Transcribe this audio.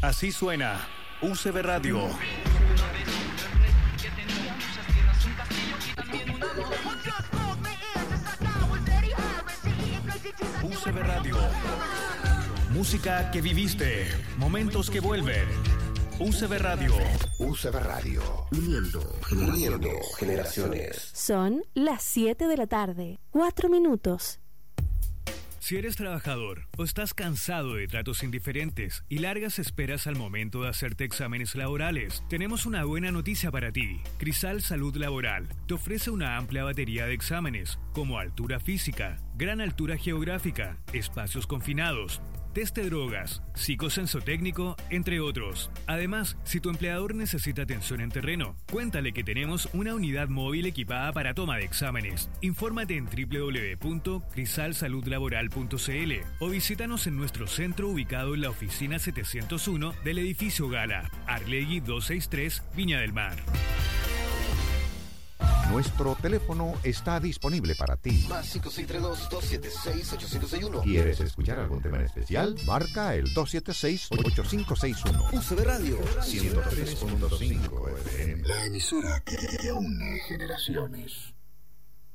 Así suena UCB Radio. UCB Radio. Música que viviste, momentos que vuelven. UCB Radio. UCB Radio. Uniendo generaciones. Son las 7 de la tarde, 4 minutos. Si eres trabajador o estás cansado de tratos indiferentes y largas esperas al momento de hacerte exámenes laborales, tenemos una buena noticia para ti. Crisal Salud Laboral te ofrece una amplia batería de exámenes, como altura física, gran altura geográfica, espacios confinados, test de drogas, psicosensotécnico, entre otros. Además, si tu empleador necesita atención en terreno, cuéntale que tenemos una unidad móvil equipada para toma de exámenes. Infórmate en www.crisalsaludlaboral.cl o visítanos en nuestro centro ubicado en la oficina 701 del edificio Gala, Arlegui 263, Viña del Mar. Nuestro teléfono está disponible para ti. Más 562-276-8561. ¿Quieres escuchar algún tema en especial? Marca el 276-8561. UCB Radio 103.5 FM. La emisora que une generaciones.